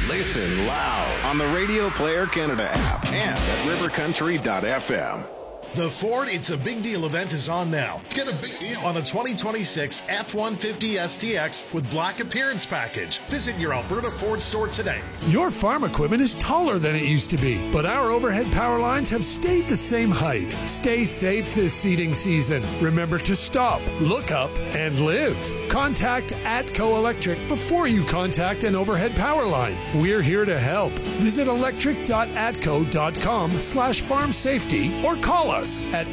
Listen loud on the Radio Player Canada app and at rivercountry.fm. The Ford It's a Big Deal event is on now. Get a big deal on the 2026 F-150 STX with Black Appearance Package. Visit your Alberta Ford store today. Your farm equipment is taller than it used to be, but our overhead power lines have stayed the same height. Stay safe this seeding season. Remember to stop, look up, and live. Contact ATCO Electric before you contact an overhead power line. We're here to help. Visit electric.atco.com/farm safety or call us at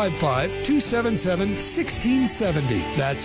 855-277-1670. That's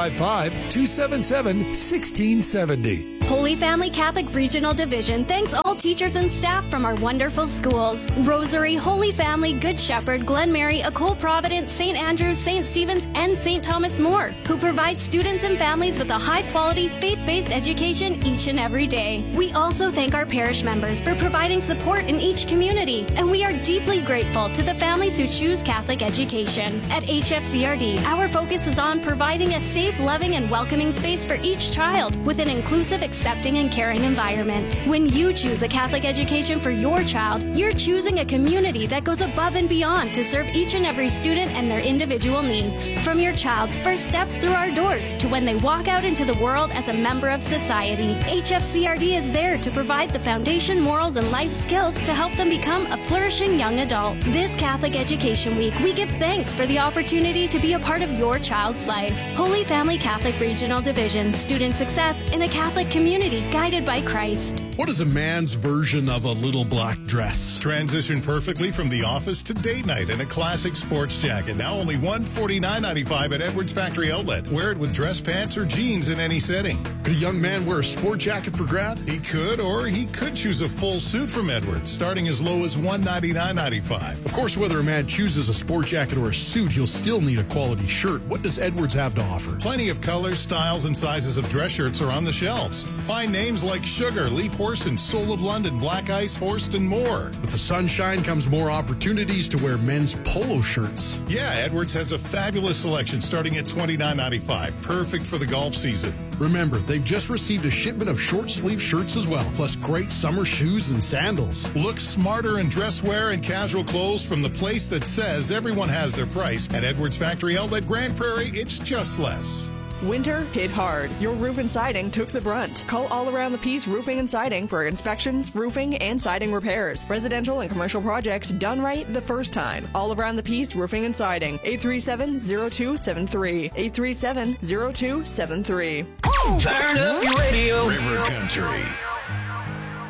855-277-1670. Holy Family Catholic Regional Division thanks all teachers and staff from our wonderful schools. Rosary, Holy Family, Good Shepherd, Glen Mary, Ecole Providence, St. Andrews, St. Stephen's, and St. Thomas More, who provide students and families with a high-quality, faith-based education each and every day. We also thank our parish members for providing support in each community, and we are deeply grateful to the families who choose Catholic education. At HFCRD, our focus is on providing a safe, loving, and welcoming space for each child with an inclusive, accepting, and caring environment. When you choose a Catholic education for your child, you're choosing a community that goes above and beyond to serve each and every student and their individual needs. From your child's first steps through our doors to when they walk out into the world as a member of society, HFCRD is there to provide the foundation, morals, and life skills to help them become a flourishing young adult. This Catholic Education Week, we give thanks for the opportunity to be a part of your child's life. Holy Family Catholic Regional Division, student success in a Catholic community guided by Christ. What is a man's version of a little black dress? Transition perfectly from the office to date night in a classic sports jacket. Now only $149.95 at Edwards Factory Outlet. Wear it with dress pants or jeans in any setting. Could a young man wear a sport jacket for grad? He could, or he could choose a full suit from Edwards, starting as low as $199.95. Of course, whether a man chooses a sport jacket or a suit, he'll still need a quality shirt. What does Edwards have to offer? Plenty of colors, styles, and sizes of dress shirts are on the shelves. Find names like Sugar, Leaf Horse, and Soul of London, Black Ice, Horst, and more. With the sunshine comes more opportunities to wear men's polo shirts. Yeah, Edwards has a fabulous selection starting at $29.95. Perfect for the golf season. Remember, they've just received a shipment of short-sleeve shirts as well, plus great summer shoes and sandals. Look smarter in dress wear and casual clothes from the place that says everyone has their price. At Edwards Factory Outlet, Grand Prairie, it's just less. Winter hit hard. Your roof and siding took the brunt. Call All Around the Piece Roofing and Siding for inspections, roofing, and siding repairs. Residential and commercial projects done right the first time. All Around the Piece Roofing and Siding. 837-0273. 837-0273. Turn up your radio. River Country.